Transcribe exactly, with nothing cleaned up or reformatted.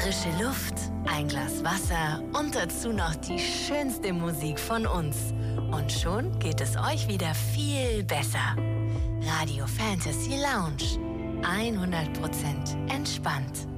Frische Luft, ein Glas Wasser und dazu noch die schönste Musik von uns. Und schon geht es euch wieder viel besser. Radio Fantasy Lounge. hundert Prozent entspannt.